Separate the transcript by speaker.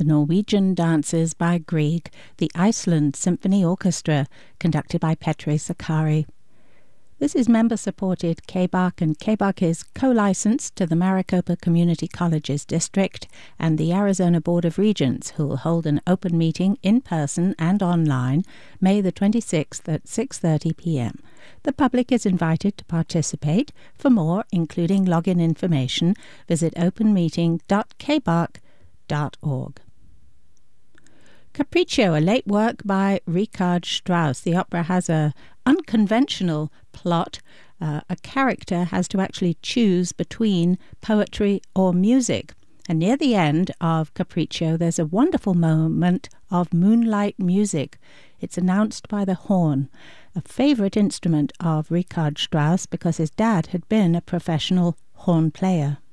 Speaker 1: Norwegian dances by Grieg, the Iceland Symphony Orchestra, conducted by Petri Sakari. This is member-supported KBARC, and KBARC is co-licensed to the Maricopa Community Colleges District and the Arizona Board of Regents, who will hold an open meeting in person and online May the 26th at 6:30 p.m. The public is invited to participate. For more, including login information, visit openmeeting.kbark.org. Capriccio, a late work by Richard Strauss. The opera has a unconventional plot. A character has to actually choose between poetry or music. And near the end of Capriccio, there's a wonderful moment of moonlight music. It's announced by the horn, a favorite instrument of Richard Strauss because his dad had been a professional horn player.